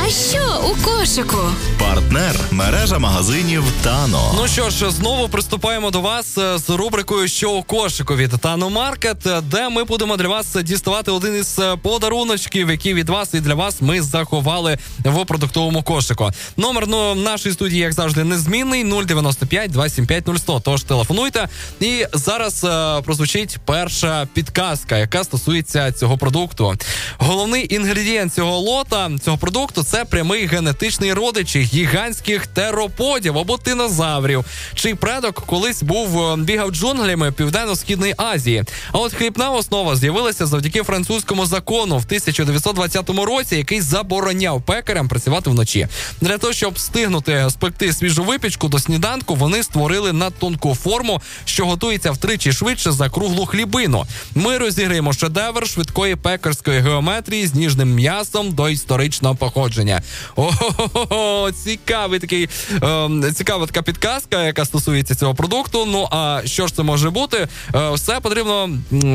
А що у кошику? Партнер – мережа магазинів «Тано». Ну що ж, знову приступаємо до вас з рубрикою «Що у кошику» від «Тано Маркет», де ми будемо для вас діставати один із подаруночків, які від вас і для вас ми заховали в продуктовому кошику. Номер нашої студії, як завжди, незмінний 095 275 0100. Тож телефонуйте. І зараз прозвучить перша підказка, яка стосується цього продукту. Головний інгредієнт цього продукту – це прямий генетичний родич гігантських тероподів або динозаврів, чий предок колись бігав джунглями Південно-Східної Азії. А от хлібна основа з'явилася завдяки французькому закону в 1920 році, який забороняв пекарям працювати вночі. Для того, щоб встигнути спекти свіжу випічку до сніданку, вони створили надтонку форму, що готується втричі швидше за круглу хлібину. Ми розіграємо шедевр швидкої пекарської геометрії з ніжним м'ясом до історичного походження. О-хо-хо-хо, цікава така підказка, яка стосується цього продукту. Ну, а що ж це може бути? Все потрібно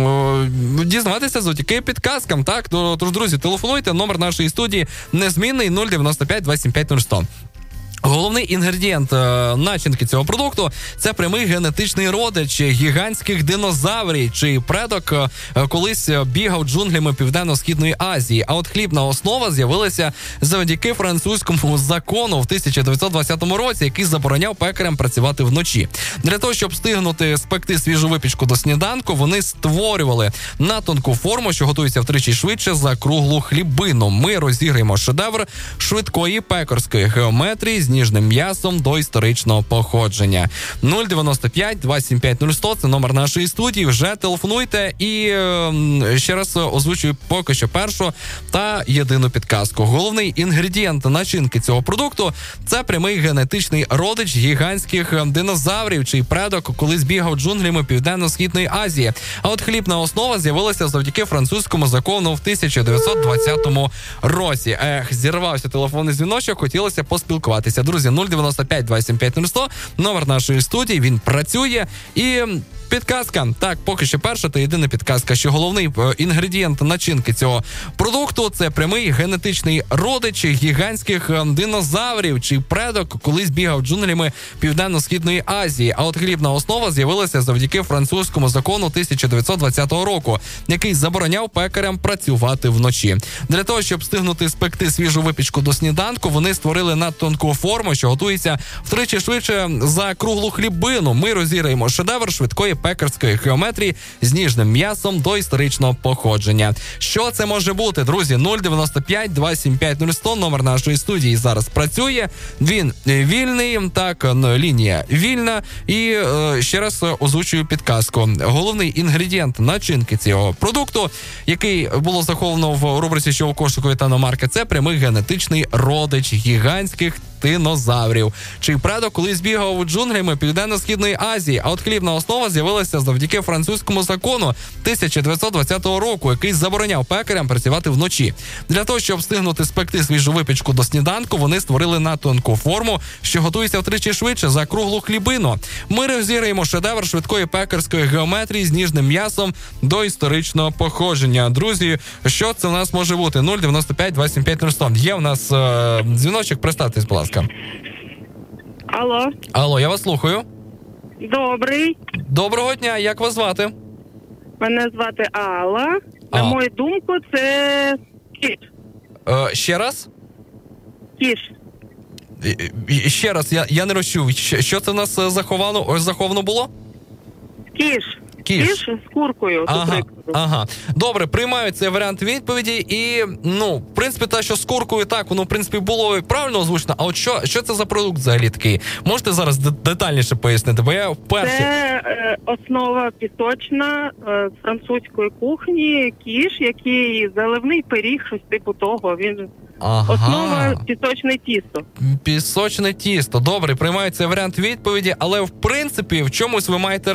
дізнатися завдяки підказкам, так? Тож, друзі, телефонуйте, номер нашої студії незмінний 095 275 0100. Головний інгредієнт начинки цього продукту – це прямий генетичний родич гігантських динозаврів, чий предок колись бігав джунглями Південно-Східної Азії. А от хлібна основа з'явилася завдяки французькому закону в 1920 році, який забороняв пекарям працювати вночі. Для того, щоб встигнути спекти свіжу випічку до сніданку, вони створювали надтонку форму, що готується втричі швидше за круглу хлібину. Ми розіграємо шедевр швидкої пекарської геометрії з ніжним м'ясом до історичного походження. 095 275 0100 – це номер нашої студії. Вже телефонуйте і ще раз озвучую поки що першу та єдину підказку. Головний інгредієнт начинки цього продукту – це прямий генетичний родич гігантських динозаврів, чий предок колись бігав джунглями Південно-Східної Азії. А от хлібна основа з'явилася завдяки французькому закону в 1920 році. Зірвався телефонний дзвіночок, хотілося поспілкуватися. Друзі, 095 275 0100, номер нашої студії, він працює. І підказка, так, поки що перша та єдина підказка, що головний інгредієнт начинки цього продукту – це прямий генетичний родич гігантських динозаврів, чий предок колись бігав джунглями Південно-Східної Азії. А от хлібна основа з'явилася завдяки французькому закону 1920 року, який забороняв пекарям працювати вночі. Для того, щоб встигнути спекти свіжу випічку до сніданку, вони створили надтонку форму, що готується втричі швидше за круглу хлібину. Ми розіграємо шедевр швидкої пекарської геометрії з ніжним м'ясом до історичного походження. Що це може бути, друзі? 095 275 0100, номер нашої студії зараз працює. Він вільний, так, лінія вільна. І ще раз озвучую підказку. Головний інгредієнт начинки цього продукту, який було заховано в рубриці «Що у кошику» від «Тано Маркет», це прямий генетичний родич гігантських динозаврів, чий предок колись бігав джунглями Південно-Східної Азії. А от хлібна основа з'явилася завдяки французькому закону 1920 року, який забороняв пекарям працювати вночі. Для того, щоб встигнути спекти свіжу випічку до сніданку, вони створили надтонку форму, що готується втричі швидше за круглу хлібину. Ми розіграємо шедевр швидкої пекарської геометрії з ніжним м'ясом до історичного походження. Друзі, що це в нас може бути? 095 275 0100. Є в нас дзвіночок, представтесь, будь ласка. Алло, я вас слухаю. Добрий. Доброго дня, як вас звати? Мене звати Алла. На мою думку, це кіш. Ще раз? Кіш. Ще раз, я не розчув. Що це в нас заховано було? Кіш. Кіш з куркою, до прикладу. Ага. Добре, приймаю цей варіант відповіді. І, в принципі, те, що з куркою, так, воно, в принципі, було правильно озвучено. А от що це за продукт взагалі такий? Можете зараз детальніше пояснити? Бо я вперше... Це основа пісочна з французької кухні, кіш, який заливний пиріг, щось типу того. Він... Основа пісочне тісто. Пісочне тісто. Добре, приймаю цей варіант відповіді, але, в принципі, в чомусь ви маєте